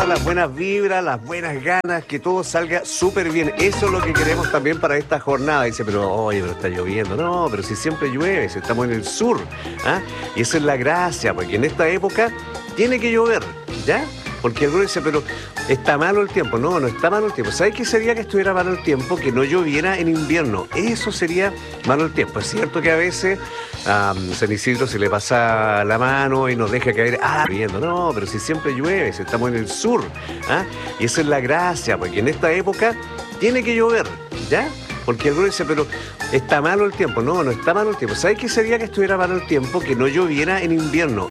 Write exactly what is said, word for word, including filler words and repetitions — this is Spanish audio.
todas las buenas vibras, las buenas ganas, que todo salga súper bien. Eso es lo que queremos también para esta jornada. Dice, pero oye, pero está lloviendo. No, pero si siempre llueve, si estamos en el sur. ¿Ah? Y esa es la gracia, porque en esta época tiene que llover, ¿ya? Porque algunos dicen, pero está malo el tiempo. No, no está malo el tiempo. ¿Sabes qué sería que estuviera malo el tiempo? Que no lloviera en invierno. Eso sería malo el tiempo. Es cierto que a veces a San Isidro se le pasa la mano y nos deja caer, ah, lloviendo. No, pero si siempre llueve, si estamos en el sur. ¿Ah? Y esa es la gracia, porque en esta época tiene que llover, ¿ya? Porque algunos dicen, pero está malo el tiempo. No, no está malo el tiempo. ¿Sabes qué sería que estuviera malo el tiempo? Que no lloviera en invierno.